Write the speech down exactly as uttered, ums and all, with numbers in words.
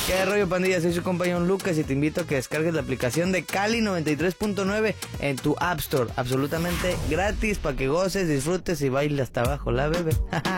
¿Qué rollo, pandilla? Soy su compañero Lucas y te invito a que descargues la aplicación de Cali noventa y tres punto nueve en tu App Store. Absolutamente gratis para que goces, disfrutes y bailes hasta abajo la bebé.